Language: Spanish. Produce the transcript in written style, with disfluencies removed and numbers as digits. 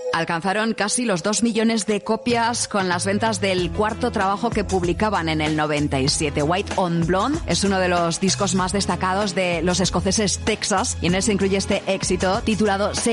Alcanzaron casi los 2 millones de copias con las ventas del cuarto trabajo que publicaban en el 97. White on Blonde es uno de los discos más destacados de los escoceses Texas y en él se incluye este éxito titulado